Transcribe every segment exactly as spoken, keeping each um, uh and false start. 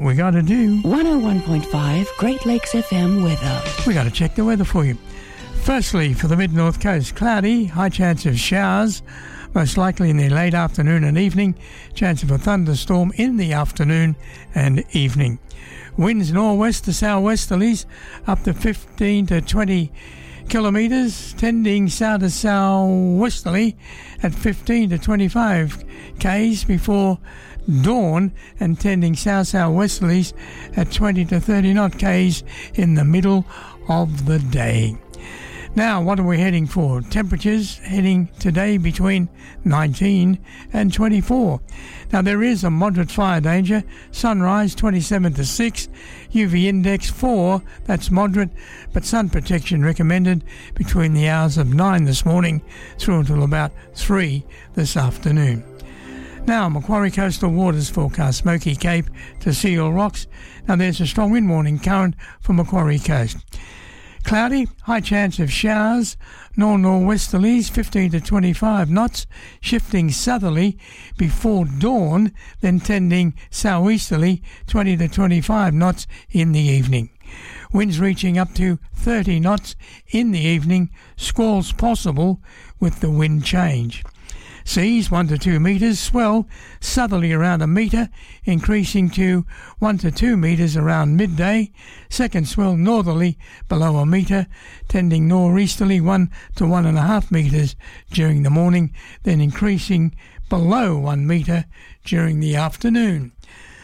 We got to do one oh one point five Great Lakes F M weather. We got to check the weather for you. Firstly, for the mid-north coast, cloudy, high chance of showers, most likely in the late afternoon and evening. Chance of a thunderstorm in the afternoon and evening. Winds northwest to southwesterlies up to fifteen to twenty kilometres, tending south to southwesterly at fifteen to twenty-five k's before dawn, and tending south-southwesterlies at twenty to thirty knot k's in the middle of the day. Now, what are we heading for? Temperatures heading today between nineteen and twenty-four. Now, there is a moderate fire danger. Sunrise twenty-seven to six, U V index four, that's moderate, but sun protection recommended between the hours of nine this morning through until about three this afternoon. Now, Macquarie Coastal Waters forecast, Smoky Cape to Seal Rocks. Now, there's a strong wind warning current for Macquarie Coast. Cloudy, high chance of showers, north-northwesterlies fifteen to twenty-five knots, shifting southerly before dawn, then tending southeasterly twenty to twenty-five knots in the evening. Winds reaching up to thirty knots in the evening, squalls possible with the wind change. Seas one to two metres, swell southerly around a metre, increasing to one to two metres around midday. Second swell northerly below a metre, tending northeasterly one to one and a half metres during the morning, then increasing below one metre during the afternoon.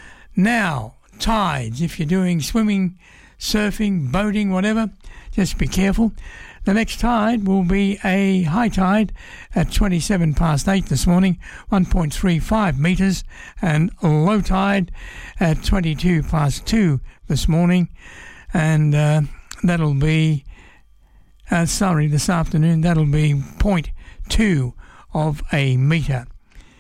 Now, tides. If you're doing swimming, surfing, boating, whatever, just be careful. The next tide will be a high tide at twenty-seven past eight this morning, one point three five metres, and low tide at twenty-two past two this morning, and uh, that'll be, uh, sorry, this afternoon, that'll be zero point two of a metre.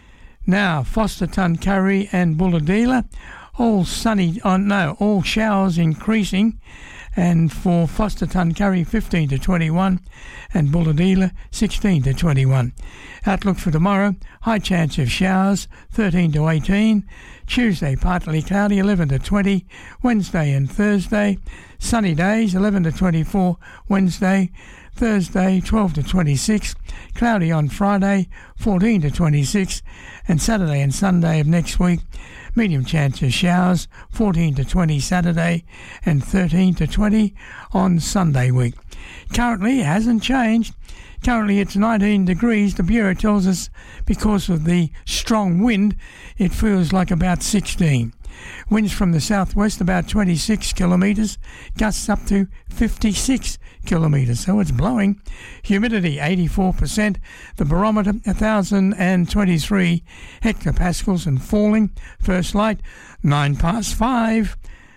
Now, Foster, Tuncurry and Bulahdelah, all sunny, oh no, all showers increasing. And for Foster, Tuncurry, fifteen to twenty-one, and Bulahdelah, sixteen to twenty-one. Outlook for tomorrow, high chance of showers, thirteen to eighteen. Tuesday, partly cloudy, eleven to twenty. Wednesday and Thursday, sunny days, eleven to twenty-four. Wednesday, Thursday, twelve to twenty-six. Cloudy on Friday, fourteen to twenty-six. And Saturday and Sunday of next week, medium chance of showers, fourteen to twenty Saturday and thirteen to twenty on Sunday week. Currently, it hasn't changed. Currently, it's nineteen degrees. The Bureau tells us because of the strong wind, it feels like about sixteen. Winds from the southwest about twenty-six kilometres, gusts up to fifty-six kilometres, so it's blowing. Humidity eighty-four percent, the barometer one thousand twenty-three hectopascals and falling. First light nine past five,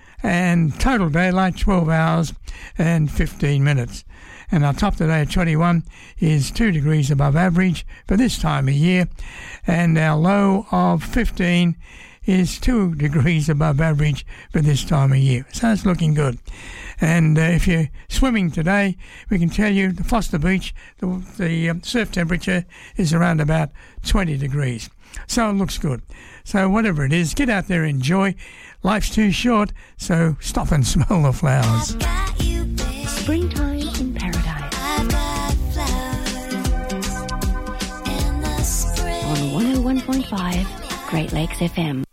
and total daylight twelve hours and fifteen minutes. And our top today at twenty-one is two degrees above average for this time of year, and our low of fifteen is two degrees above average for this time of year. So it's looking good. And uh, if you're swimming today, we can tell you the Foster Beach, the, the um, surf temperature is around about twenty degrees. So it looks good. So whatever it is, get out there, enjoy. Life's too short, so stop and smell the flowers. You, Springtime in Paradise. I've got flowers in the spring. On one oh one point five Great Lakes F M.